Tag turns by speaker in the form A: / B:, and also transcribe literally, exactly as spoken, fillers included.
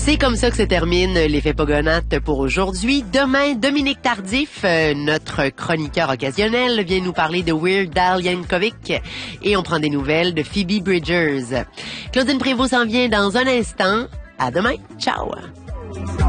A: C'est comme ça que se termine l'effet Pogonates pour aujourd'hui. Demain, Dominique Tardif, euh, notre chroniqueur occasionnel, vient nous parler de Weird Al Yankovic et on prend des nouvelles de Phoebe Bridgers. Claudine Prévost s'en vient dans un instant. À demain. Ciao!